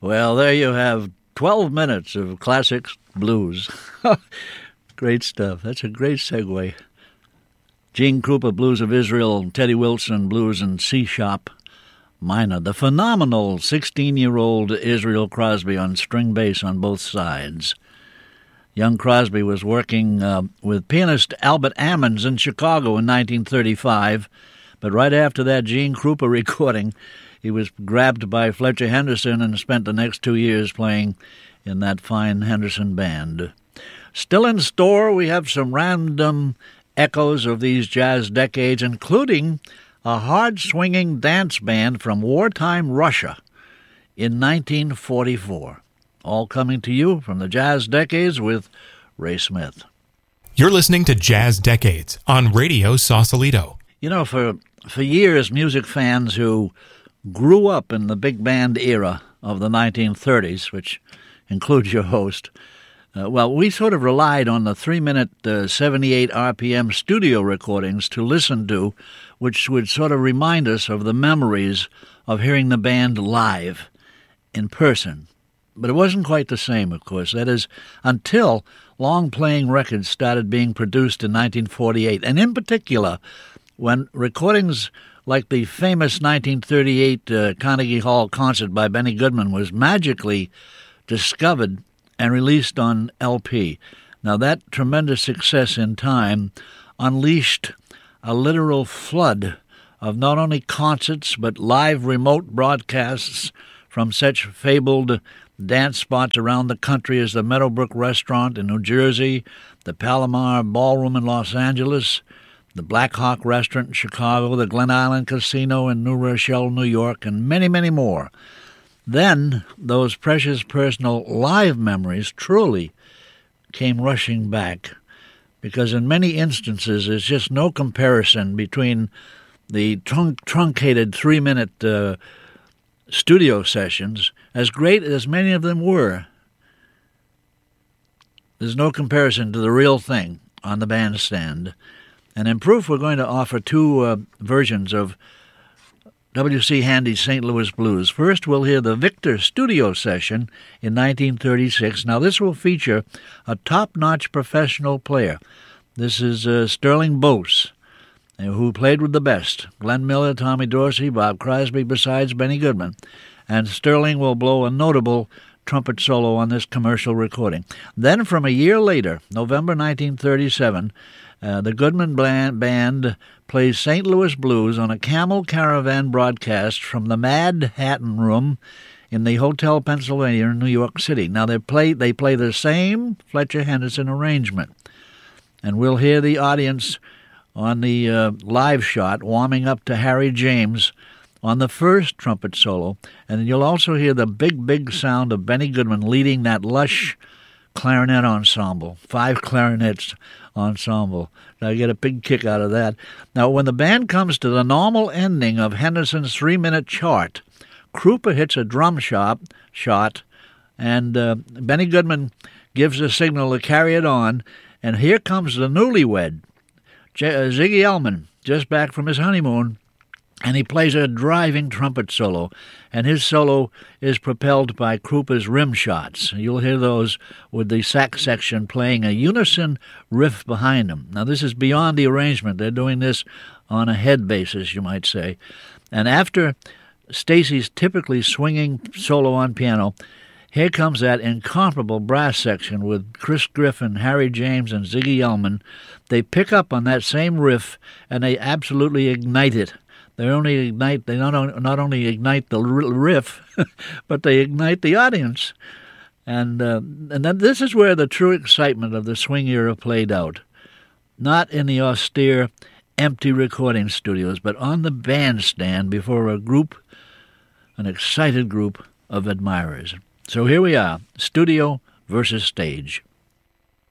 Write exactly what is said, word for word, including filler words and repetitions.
Well, there you have twelve minutes of classic blues. Great stuff. That's a great segue. Gene Krupa, Blues of Israel, Teddy Wilson, Blues and C-Sharp Minor. The phenomenal sixteen-year-old Israel Crosby on string bass on both sides. Young Crosby was working uh, with pianist Albert Ammons in Chicago in nineteen thirty-five, but right after that Gene Krupa recording, he was grabbed by Fletcher Henderson and spent the next two years playing in that fine Henderson band. Still in store, we have some random echoes of these jazz decades, including a hard-swinging dance band from wartime Russia in nineteen forty-four. All coming to you from the Jazz Decades with Ray Smith. You're listening to Jazz Decades on Radio Sausalito. You know, for, for years, music fans who grew up in the big band era of the nineteen thirties, which includes your host, Uh, well, we sort of relied on the three-minute, uh, seventy-eight R P M studio recordings to listen to, which would sort of remind us of the memories of hearing the band live in person. But it wasn't quite the same, of course. That is, until long-playing records started being produced in nineteen forty-eight, and in particular, when recordings like the famous nineteen thirty-eight uh, Carnegie Hall concert by Benny Goodman was magically discovered and released on L P. Now, that tremendous success in time unleashed a literal flood of not only concerts but live remote broadcasts from such fabled dance spots around the country as the Meadowbrook Restaurant in New Jersey, the Palomar Ballroom in Los Angeles, the Black Hawk Restaurant in Chicago, the Glen Island Casino in New Rochelle, New York, and many, many more. Then those precious personal live memories truly came rushing back, because in many instances there's just no comparison between the trunc- truncated three-minute uh, studio sessions, as great as many of them were. There's no comparison to the real thing on the bandstand. And in proof, we're going to offer two uh, versions of W C Handy's Saint Louis Blues. First, we'll hear the Victor studio session in nineteen thirty-six. Now, this will feature a top-notch professional player. This is uh, Sterling Bose, who played with the best, Glenn Miller, Tommy Dorsey, Bob Crosby, besides Benny Goodman. And Sterling will blow a notable trumpet solo on this commercial recording. Then, from a year later, November nineteen thirty-seven, uh, the Goodman Band plays Saint Louis Blues on a Camel Caravan broadcast from the Mad Hatton Room in the Hotel Pennsylvania in New York City. Now, they play, they play the same Fletcher Henderson arrangement, and we'll hear the audience on the uh, live shot warming up to Harry James on the first trumpet solo, and you'll also hear the big, big sound of Benny Goodman leading that lush clarinet ensemble, five clarinets ensemble. I get a big kick out of that. Now, when the band comes to the normal ending of Henderson's three-minute chart, Krupa hits a drum shot, shot and uh, Benny Goodman gives a signal to carry it on, and here comes the newlywed, J- uh, Ziggy Elman, just back from his honeymoon, and he plays a driving trumpet solo, and his solo is propelled by Krupa's rim shots. You'll hear those with the sax section playing a unison riff behind them. Now, this is beyond the arrangement. They're doing this on a head basis, you might say. And after Stacy's typically swinging solo on piano, here comes that incomparable brass section with Chris Griffin, Harry James, and Ziggy Elman. They pick up on that same riff, and they absolutely ignite it. They only ignite. They not only, not only ignite the riff, but they ignite the audience, and uh, and then this is where the true excitement of the swing era played out, not in the austere, empty recording studios, but on the bandstand before a group, an excited group of admirers. So here we are, studio versus stage.